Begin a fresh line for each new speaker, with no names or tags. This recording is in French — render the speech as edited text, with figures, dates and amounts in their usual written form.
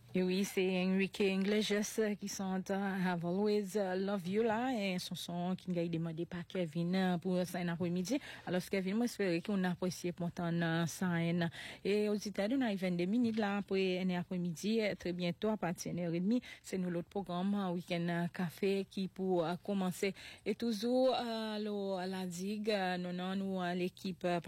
Et oui, c'est Enrique Iglesias qui chante Have Always Love You là, et son qui nous a demandé par Kevin pour ça un après-midi. Alors Kevin, moi j'espère qu'on apprécie pourtant ça. Et aux États-Unis, on a 22 minutes là pour un après-midi. Très bientôt à partir de 1h30, c'est nous l'autre programme Week-end Café qui pour commencer. Et toujours à la digue, nous l'équipe